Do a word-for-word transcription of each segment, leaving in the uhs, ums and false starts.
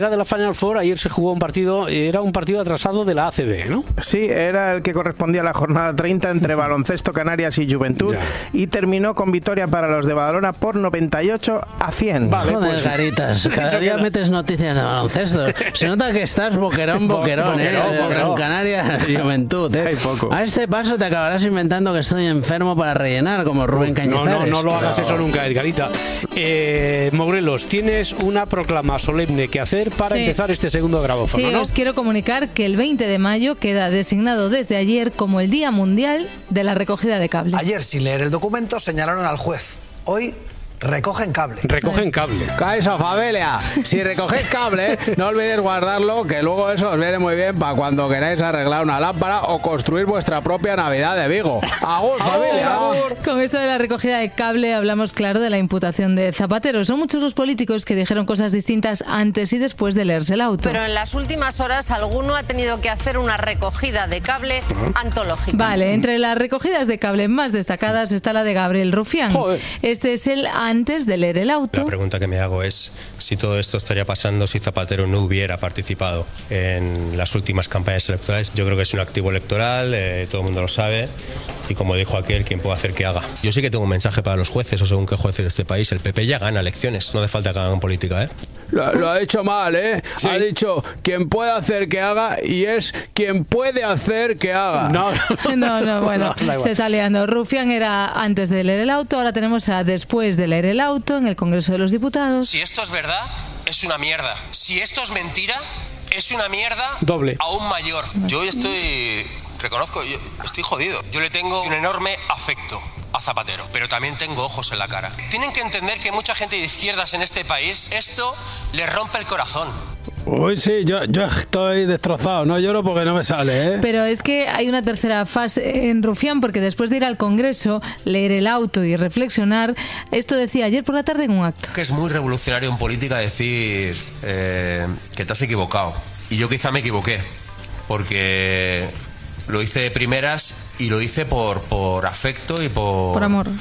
Era de la Final Four, ayer se jugó un partido, era un partido atrasado de la A C B, ¿no? Sí, era el que correspondía a la jornada treinta entre Baloncesto Canarias y Juventud, ya. Y terminó con victoria para los de Badalona por noventa y ocho a cien. Vale, joder, pues, Garitas, cada día queda. Metes noticias de baloncesto. Se nota que estás boquerón, boquerón, Bo ¿eh? Boquerón. Gran Canarias y Juventud, ¿eh? A este paso te acabarás inventando que estoy enfermo para rellenar, como Rubén Cañizares. No, no, no lo hagas eso nunca, Edgarita. Eh, Morelos, tienes una proclama solemne que hacer para sí. empezar este segundo grabófono, sí, ¿no? Os quiero comunicar que el veinte de mayo queda designado desde ayer como el Día Mundial de la Recogida de Cables. Ayer, sin leer el documento, señalaron al juez. Hoy recogen cable. Recogen cable. Caesa familia. Si recogéis cable, no olvidéis guardarlo, que luego eso os viene muy bien para cuando queráis arreglar una lámpara o construir vuestra propia Navidad de Vigo. ¡Agur, familia! ¡Agur! Con esto de la recogida de cable hablamos, claro, de la imputación de Zapatero. Son muchos los políticos que dijeron cosas distintas antes y después de leerse el auto. Pero en las últimas horas alguno ha tenido que hacer una recogida de cable uh-huh. antológica. Vale, entre las recogidas de cable más destacadas está la de Gabriel Rufián. Joder. Este es el antes de leer el auto. La pregunta que me hago es si todo esto estaría pasando si Zapatero no hubiera participado en las últimas campañas electorales. Yo creo que es un activo electoral, eh, todo el mundo lo sabe, y como dijo aquel, quien puede hacer que haga. Yo sí que tengo un mensaje para los jueces, o según qué jueces de este país. El P P ya gana elecciones, no hace falta que hagan política, ¿eh? Lo, lo ha dicho mal, ¿eh? Sí. Ha dicho quien puede hacer que haga y es quien puede hacer que haga. No, no, no bueno, no, se está liando. Rufián era antes de leer el auto, ahora tenemos a después de leer el auto en el Congreso de los Diputados. Si esto es verdad, es una mierda. Si esto es mentira, es una mierda doble, aún mayor. Yo hoy estoy, reconozco, yo estoy jodido. Yo le tengo un enorme afecto a Zapatero, pero también tengo ojos en la cara. Tienen que entender que mucha gente de izquierdas en este país, esto les rompe el corazón. Uy, sí, yo, yo estoy destrozado, no lloro porque no me sale, ¿eh? Pero es que hay una tercera fase en Rufián, porque después de ir al Congreso, leer el auto y reflexionar, esto decía ayer por la tarde en un acto. Que es muy revolucionario en política decir eh, que te has equivocado. Y yo quizá me equivoqué, porque lo hice de primeras y lo hice por, por afecto y por... Por amor.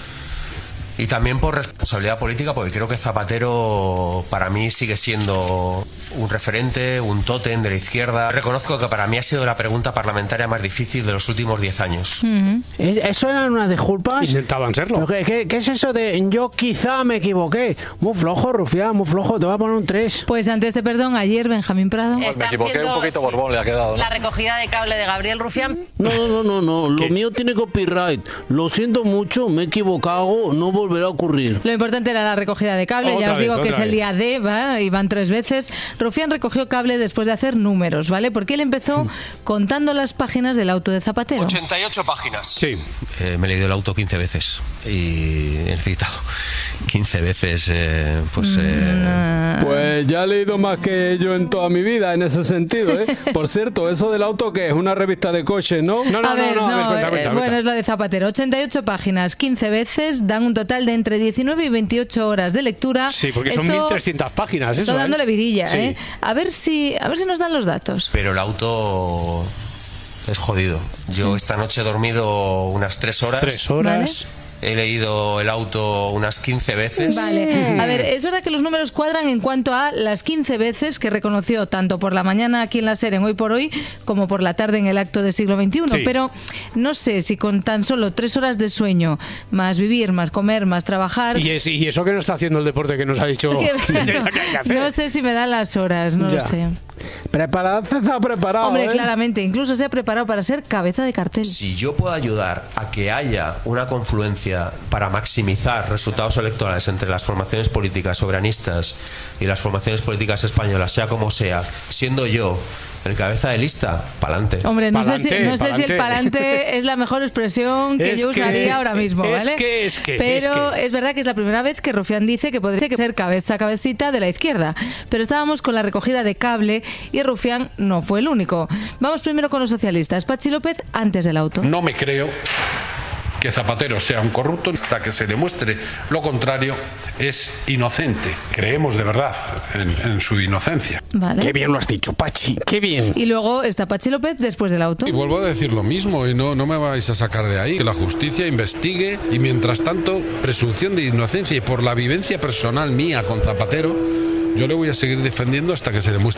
Y también por responsabilidad política, porque creo que Zapatero para mí sigue siendo un referente, un tótem de la izquierda. Reconozco que para mí ha sido la pregunta parlamentaria más difícil de los últimos diez años. Uh-huh. ¿Eso eran unas disculpas? Intentaban serlo. ¿Qué, qué, ¿Qué es eso de yo quizá me equivoqué? Muy flojo, Rufián, muy flojo, te voy a poner un tres. Pues ante este perdón, ayer Benjamín Prado... Pues me equivoqué un poquito, Borbón le ha quedado, ¿no? La recogida de cable de Gabriel Rufián. No, no, no, no, lo ¿Qué? mío tiene copyright. Lo siento mucho, me he equivocado, no volverá a ocurrir. Lo importante era la recogida de cable, otra ya os vez, digo que es el vez. día D, ¿va? Y van tres veces. Rufián recogió cable después de hacer números, ¿vale? Porque él empezó contando las páginas del auto de Zapatero. ochenta y ocho páginas. Sí. Eh, me he leído el auto quince veces y he necesitado quince veces, eh, pues... Eh... Pues ya he leído más que yo en toda mi vida en ese sentido, ¿eh? Por cierto, eso del auto que es una revista de coches, ¿no? No, no, a ver, no, no, no, a ver, cuenta, eh, cuenta, bueno, cuenta. es lo de Zapatero. ochenta y ocho páginas, quince veces, dan un total de entre diecinueve y veintiocho horas de lectura. Sí, porque son Esto, mil trescientas páginas, eso, Estoy dándole ¿eh? vidilla, Sí. ¿eh? A ver si, a ver si nos dan los datos. Pero el auto es jodido. Yo esta noche he dormido unas tres horas. Tres horas. ¿Vale? He leído el auto unas quince veces. Vale, a ver, es verdad que los números cuadran en cuanto a las quince veces que reconoció tanto por la mañana aquí en la SER en Hoy por Hoy como por la tarde en el acto de Siglo veintiuno, sí. Pero no sé si con tan solo tres horas de sueño, más vivir, más comer, más trabajar... Y, es, y eso que no está haciendo el deporte que nos ha dicho... no, no sé si me dan las horas, no ya. lo sé. Preparado se ha preparado. Hombre, ¿eh? claramente, incluso se ha preparado para ser cabeza de cartel. Si yo puedo ayudar a que haya una confluencia para maximizar resultados electorales entre las formaciones políticas soberanistas y las formaciones políticas españolas, sea como sea, siendo yo el cabeza de lista, pa'lante. Hombre, no Palante, sé, si, no sé si el palante. palante es la mejor expresión que Es yo usaría que, ahora mismo, es ¿vale? que, es que, Pero es que. es verdad que es la primera vez que Rufián dice que podría ser cabeza cabecita de la izquierda. Pero estábamos con la recogida de cable y Rufián no fue el único. Vamos primero con los socialistas. Pachi López, antes del auto. No me creo que Zapatero sea un corrupto, hasta que se demuestre lo contrario, es inocente. Creemos de verdad en, en su inocencia. Vale. Qué bien lo has dicho, Pachi, qué bien. Y luego está Pachi López después del auto. Y vuelvo a decir lo mismo, y no, no me vais a sacar de ahí. Que la justicia investigue, y mientras tanto, presunción de inocencia, y por la vivencia personal mía con Zapatero, Yo le voy a seguir defendiendo hasta que se demuestre